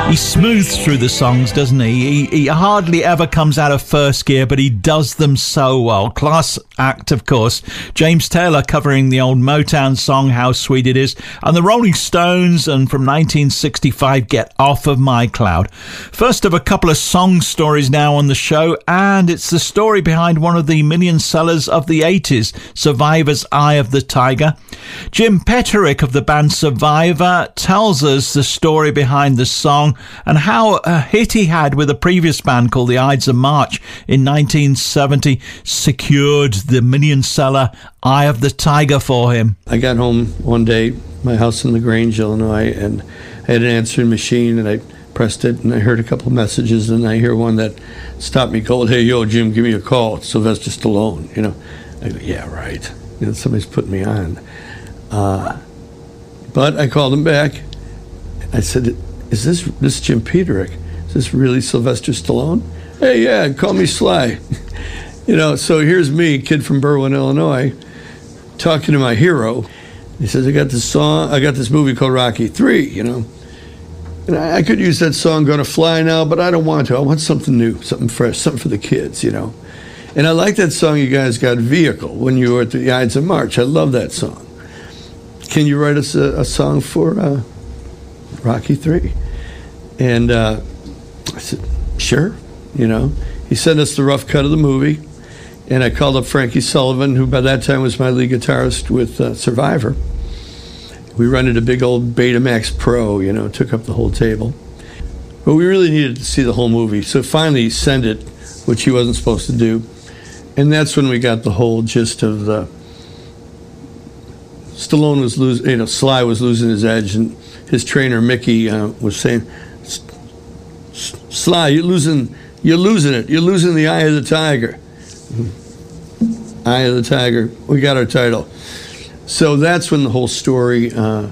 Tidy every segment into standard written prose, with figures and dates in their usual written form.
He smooths through the songs, doesn't he? He hardly ever comes out of first gear, but he does them so well. Class act, of course. James Taylor covering the old Motown song, How Sweet It Is, and the Rolling Stones, and from 1965, Get Off of My Cloud. First of a couple of song stories now on the show, and it's the story behind one of the million sellers of the 80s, Survivor's Eye of the Tiger. Jim Petterick of the band Survivor tells us the story behind the song and how a hit he had with a previous band called the Ides of March in 1970 secured the million seller Eye of the Tiger for him. I got home one day, my house in LaGrange, Illinois, and I had an answering machine, and I pressed it, and I heard a couple of messages, and I hear one that stopped me cold. Hey, yo, Jim, give me a call. It's Sylvester Stallone. I go, yeah, right. Somebody's putting me on. But I called him back. I said, is this Jim Petterick? Is this really Sylvester Stallone? Hey, yeah, call me Sly. So here's me, kid from Berwyn, Illinois, talking to my hero. He says, I got this movie called Rocky III, And I could use that song, Gonna Fly Now, but I don't want to. I want something new, something fresh, something for the kids, And I like that song you guys got, Vehicle, when you were at the Ides of March. I love that song. Can you write us a song for Rocky III? And I said, sure, He sent us the rough cut of the movie, and I called up Frankie Sullivan, who by that time was my lead guitarist with Survivor. We rented a big old Betamax Pro, took up the whole table. But we really needed to see the whole movie, so finally he sent it, which he wasn't supposed to do. And that's when we got the whole gist of the Stallone was losing, Sly was losing his edge, and his trainer Mickey was saying, Sly, you're losing it. You're losing the eye of the tiger. Eye of the Tiger. We got our title. So that's when the whole story,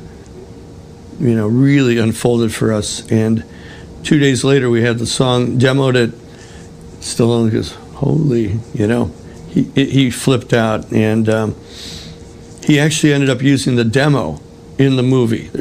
really unfolded for us. And 2 days later, we had the song demoed at Stallone. Goes, holy, he flipped out, and he actually ended up using the demo in the movie.